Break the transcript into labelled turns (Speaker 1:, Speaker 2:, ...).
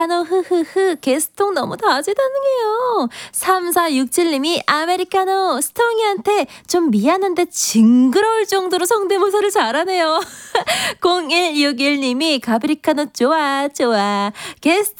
Speaker 1: 아노 흐흐흐 게스통 너무 다재다능해요. 3467님이 아메리카노 스통이한테 좀 미안한데 징그러울 정도로 성대모사를 잘하네요. 0161님이 가브리카노 좋아 좋아. 게스트